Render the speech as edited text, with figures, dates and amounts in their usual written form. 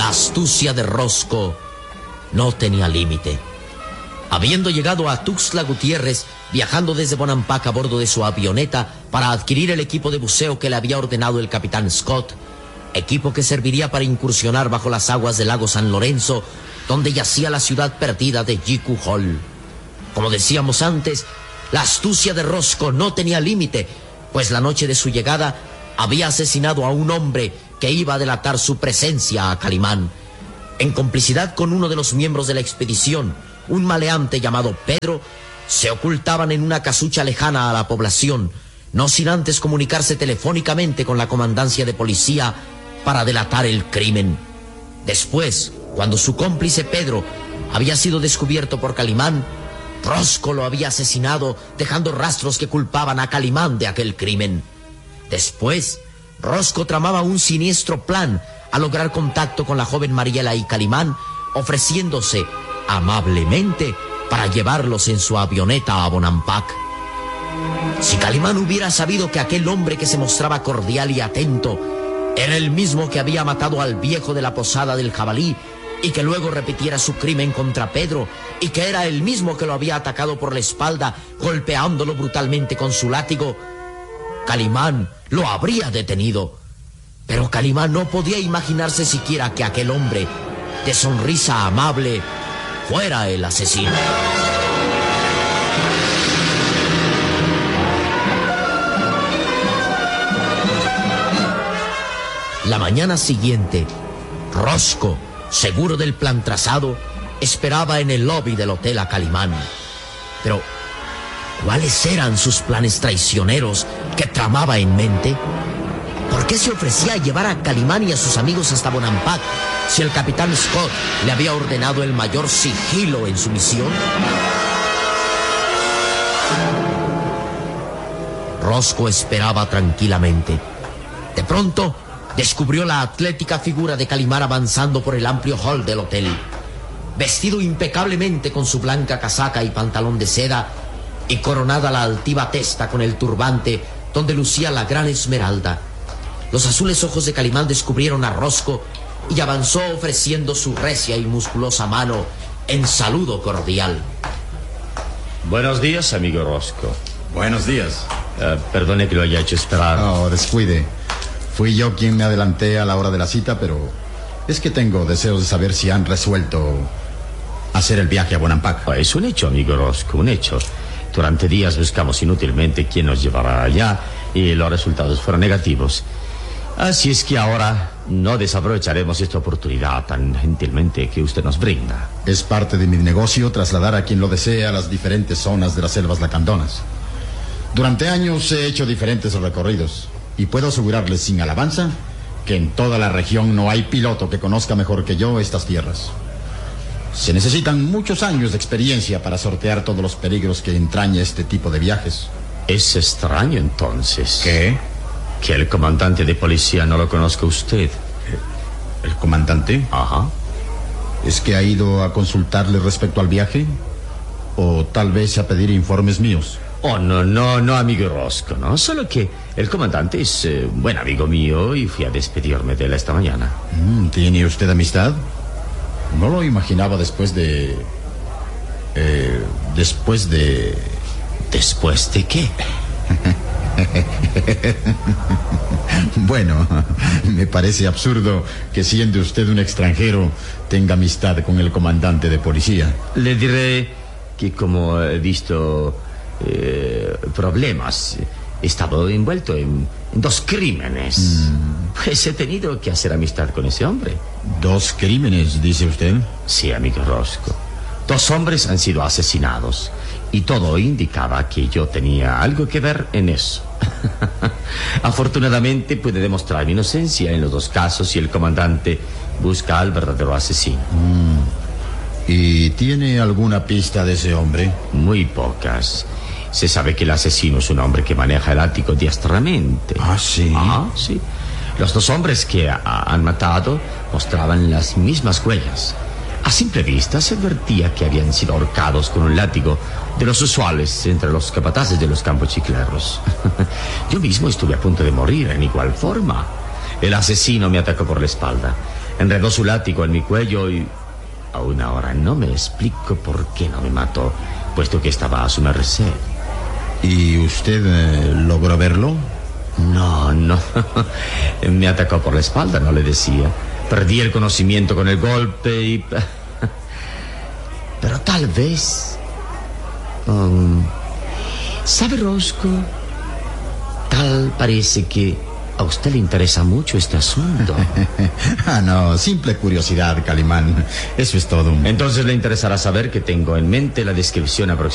La astucia de Rosco no tenía límite. Habiendo llegado a Tuxtla Gutiérrez, viajando desde Bonampak a bordo de su avioneta para adquirir el equipo de buceo que le había ordenado el capitán Scott, equipo que serviría para incursionar bajo las aguas del lago San Lorenzo, donde yacía la ciudad perdida de Jiku Hall. Como decíamos antes, la astucia de Rosco no tenía límite, pues la noche de su llegada había asesinado a un hombre que iba a delatar su presencia a Calimán. En complicidad con uno de los miembros de la expedición, un maleante llamado Pedro, se ocultaban en una casucha lejana a la población, no sin antes comunicarse telefónicamente con la comandancia de policía para delatar el crimen. Después, cuando su cómplice Pedro había sido descubierto por Calimán, Rosco lo había asesinado, dejando rastros que culpaban a Calimán de aquel crimen. Después, Rosco tramaba un siniestro plan a lograr contacto con la joven Mariela y Calimán, ofreciéndose amablemente para llevarlos en su avioneta a Bonampak. Si Calimán hubiera sabido que aquel hombre que se mostraba cordial y atento era el mismo que había matado al viejo de la posada del Jabalí y que luego repitiera su crimen contra Pedro y que era el mismo que lo había atacado por la espalda golpeándolo brutalmente con su látigo, Calimán lo habría detenido. Pero Calimán no podía imaginarse siquiera que aquel hombre de sonrisa amable fuera el asesino. La mañana siguiente, Rosco, seguro del plan trazado, esperaba en el lobby del hotel a Calimán. Pero, ¿cuáles eran sus planes traicioneros que tramaba en mente? ¿Por qué se ofrecía a llevar a Calimán y a sus amigos hasta Bonampak si el capitán Scott le había ordenado el mayor sigilo en su misión? Rosco esperaba tranquilamente. De pronto, descubrió la atlética figura de Calimán avanzando por el amplio hall del hotel. Vestido impecablemente con su blanca casaca y pantalón de seda, y coronada la altiva testa con el turbante donde lucía la gran esmeralda. Los azules ojos de Calimán descubrieron a Rosco y avanzó ofreciendo su recia y musculosa mano en saludo cordial. Buenos días, amigo Rosco. Buenos días. Perdone que lo haya hecho esperar. No, descuide. Fui yo quien me adelanté a la hora de la cita, pero es que tengo deseos de saber si han resuelto hacer el viaje a Bonampak. Es un hecho, amigo Rosco, un hecho. Durante días buscamos inútilmente quién nos llevará allá y los resultados fueron negativos. Así es que ahora no desaprovecharemos esta oportunidad tan gentilmente que usted nos brinda. Es parte de mi negocio trasladar a quien lo desee a las diferentes zonas de las selvas lacandonas. Durante años he hecho diferentes recorridos y puedo asegurarles sin alabanza que en toda la región no hay piloto que conozca mejor que yo estas tierras. Se necesitan muchos años de experiencia para sortear todos los peligros que entraña este tipo de viajes. Es extraño entonces. ¿Qué? Que el comandante de policía no lo conozca usted. ¿El comandante? Ajá. ¿Es que ha ido a consultarle respecto al viaje? ¿O tal vez a pedir informes míos? Oh, no, amigo Rosco, no. Solo que el comandante es buen amigo mío y fui a despedirme de él esta mañana. ¿Tiene usted amistad? No lo imaginaba después de... ¿Después de qué? Bueno, me parece absurdo que siendo usted un extranjero tenga amistad con el comandante de policía. Le diré que como he visto problemas, he estado envuelto en 2 crímenes. Pues he tenido que hacer amistad con ese hombre. 2 crímenes, dice usted. Sí, amigo Rosco. 2 hombres han sido asesinados y todo indicaba que yo tenía algo que ver en eso. Afortunadamente pude demostrar mi inocencia en los 2 casos y el comandante busca al verdadero asesino. ¿Y tiene alguna pista de ese hombre? Muy pocas. Se sabe que el asesino es un hombre que maneja el ático diestramente. ¿Ah, sí? Sí. Los 2 hombres que han matado mostraban las mismas huellas. A simple vista se advertía que habían sido ahorcados con un látigo, de los usuales entre los capataces de los campos chicleros. Yo mismo estuve a punto de morir en igual forma. El asesino me atacó por la espalda. Enredó su látigo en mi cuello y aún ahora no me explico por qué no me mató, puesto que estaba a su merced. ¿Y usted logró verlo? No. Me atacó por la espalda, no le decía. Perdí el conocimiento con el golpe y... Pero tal vez... ¿Sabe, Rosco? Tal parece que a usted le interesa mucho este asunto. No, simple curiosidad, Calimán. Eso es todo. Entonces le interesará saber que tengo en mente la descripción aproximada